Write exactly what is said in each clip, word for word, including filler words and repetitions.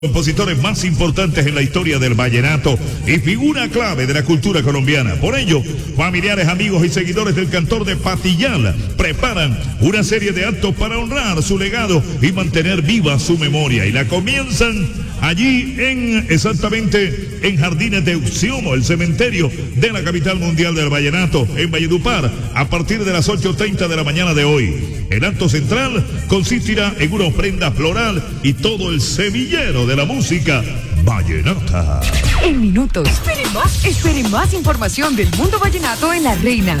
Compositores más importantes en la historia del vallenato y figura clave de la cultura colombiana. Por ello, familiares, amigos y seguidores del cantor de Patillal preparan una serie de actos para honrar su legado y mantener viva su memoria. Y la comienzan allí en, exactamente, en Jardines de Uxiomo, el cementerio de la capital mundial del vallenato, en Valledupar, a partir de las ocho treinta de la mañana de hoy. El acto central consistirá en una ofrenda floral y todo el semillero de la música vallenata. En minutos, esperen más, esperen más información del mundo vallenato en La Reina.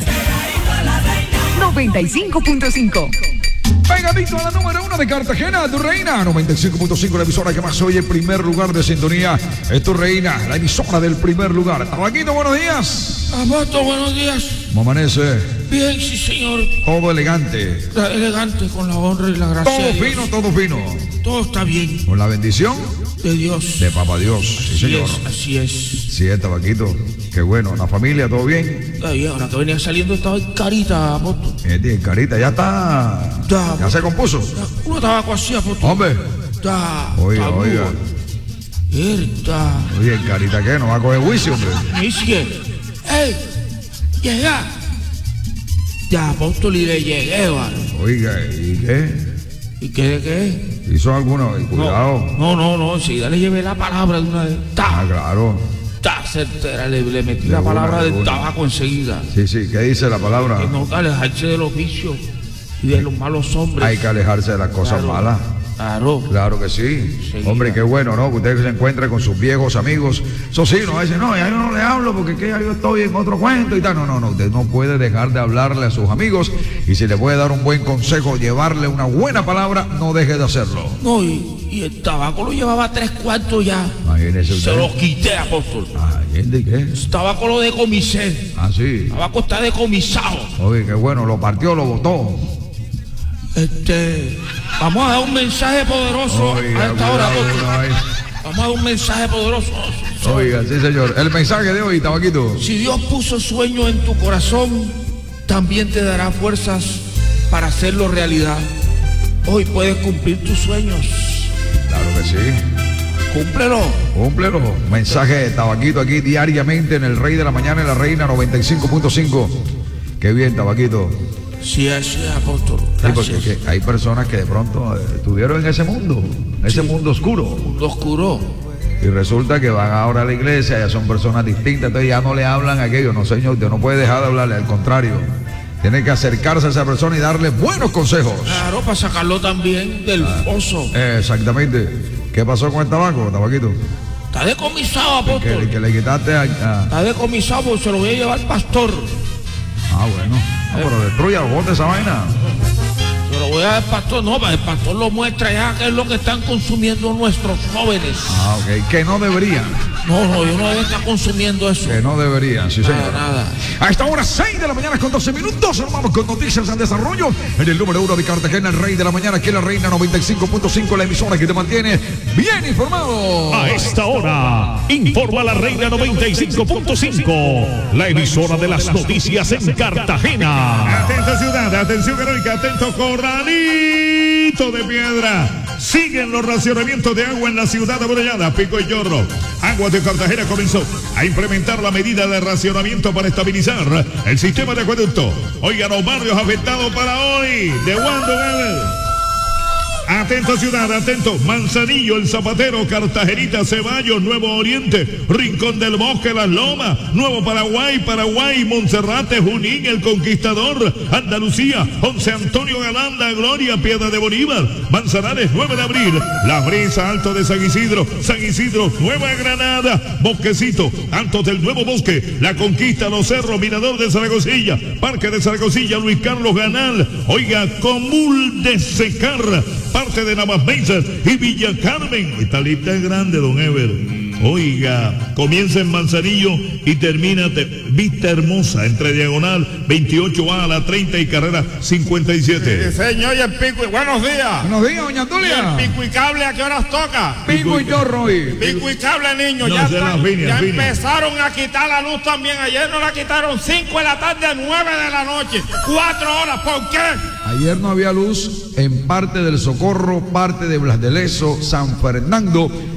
noventa y cinco punto cinco. Pegadito a la número uno de Cartagena, Tu Reina, noventa y cinco punto cinco, la emisora que más oye en primer lugar de sintonía. Es Tu Reina, la emisora del primer lugar. Tabaquito, buenos días. Abasto, buenos días. ¿Cómo amanece? Bien, sí, señor. Todo elegante. Está elegante, con la honra y la gracia. Todo fino, todo fino. Todo está bien. Con la bendición de Dios. De Papá Dios, sí, así señor. Es, así es. Sí, es, Tabaquito. Qué bueno. ¿La familia, todo bien? Está bien, ahora que venía saliendo estaba en carita, Abasto. Eh, carita, ya está. está ya se compuso. Uno tabaco así, Abasto. Hombre. Está. Oiga, está oiga. Está. Oye, carita, ¿qué? ¿No va a coger juicio, hombre? Dice, ¡ey! ¡Llega! Ya, apóstol, y le llegué, ¿vale? Oiga, ¿y qué? ¿Y qué de qué? ¿Hizo alguno? Cuidado. No, no, no, enseguida le llevé la palabra de una vez. ¡Ta! Ah, claro. ¡Ta! Certera, le, le metí De la una, palabra de del una. tabaco enseguida. Sí, sí, ¿qué dice la palabra? Que no alejarse de los vicios y de los malos hombres. Hay que alejarse de las cosas Claro. malas. Claro. Claro que sí. Sí, Hombre, ya. qué bueno, ¿no? Que usted se encuentre con sus viejos amigos. Eso sí, no dice, no, ya yo no le hablo porque que ya yo estoy en otro cuento y tal. No, no, no. Usted no puede dejar de hablarle a sus amigos y si le puede dar un buen consejo, llevarle una buena palabra, no deje de hacerlo. No, y, y el tabaco lo llevaba tres cuartos ya. Imagínese Se usted. lo quité, apóstol. Ah, ¿y qué? El tabaco lo decomisé. Ah, sí. El tabaco está decomisado. Oye, qué bueno, lo partió, lo botó. Este, vamos a dar un mensaje poderoso Oiga, a esta hora, cuidado, apóstol. uno ahí. Vamos a dar un mensaje poderoso. Oiga, sí, señor. El mensaje de hoy, Tabaquito. Si Dios puso sueño en tu corazón, también te dará fuerzas para hacerlo realidad. Hoy puedes cumplir tus sueños. Claro que sí. Cúmplelo. Cúmplelo. Mensaje de Tabaquito aquí diariamente en el Rey de la Mañana, en La Reina noventa y cinco punto cinco. Qué bien, Tabaquito. Sí, así es, apóstol. Sí, porque Gracias. que hay personas que de pronto eh, estuvieron en ese mundo, en ese Sí. mundo oscuro. Mundo oscuro. Y resulta que van ahora a la iglesia, ya son personas distintas, entonces ya no le hablan a aquellos. No, señor, usted no puede dejar de hablarle, al contrario. Tiene que acercarse a esa persona y darle buenos consejos. Claro, para sacarlo también del foso. Eh, exactamente. ¿Qué pasó con el tabaco, Tabaquito? Está decomisado, Que, apóstol. que le quitaste a... a- Está decomisado porque se lo voy a llevar al pastor. Ah, bueno. No, pero destruya, bote esa vaina. Se lo voy a dar al pastor. No, el pastor lo muestra ya que es lo que están consumiendo nuestros jóvenes. Ah, ok. Que no deberían. No, no, yo no debo estar consumiendo eso. Que no deberían, sí, señor. Nada, nada. A esta hora, seis de la mañana con doce minutos, nos vamos con noticias en desarrollo. En el número uno de Cartagena, el Rey de la Mañana, aquí en La Reina noventa y cinco punto cinco, la emisora que te mantiene bien informado. A esta hora, informa La Reina noventa y cinco punto cinco, la emisora de las noticias en Cartagena. Atento ciudad, atención heroica, atento corralito de piedra. Siguen los racionamientos de agua en la ciudad amurallada, Pico y Llorro. Aguas de Cartagena comenzó a implementar la medida de racionamiento para estabilizar el sistema de acueducto. Oigan, los barrios afectados para hoy. ¿De cuándo, Gabriel? Atento ciudad, atento. Manzanillo, El Zapatero, Cartagenita, Ceballos, Nuevo Oriente, Rincón del Bosque, Las Lomas, Nuevo Paraguay, Paraguay, Monserrate, Junín, El Conquistador, Andalucía, José Antonio Galanda, Gloria, Piedra de Bolívar, Manzanares, nueve de abril, La Brisa, Alto de San Isidro, San Isidro, Nueva Granada, Bosquecito, Altos del Nuevo Bosque, La Conquista, Los Cerros, Mirador de Zaragozilla, Parque de Zaragozilla, Luis Carlos Ganal, oiga, Comul de Secar, parte de Navas Meisas y Villa Carmen. Esta lista es grande, don Ever. Oiga, comienza en Manzanillo y termina de Vista Hermosa, entre diagonal veintiocho A a la treinta y carrera cincuenta y siete. Sí, señor, y el pico y buenos días. Buenos días, doña ¿Y Antulia. el pico y cable a qué horas toca? Pico y Llorro hoy. Pico y cable, niño, No, ya, esa es están- la Fini, ya Fini. empezaron a quitar la luz también. Ayer no la quitaron cinco de la tarde a nueve de la noche. Cuatro horas, ¿por qué? Ayer no había luz en parte del Socorro, parte de Blas de Lezo, San Fernando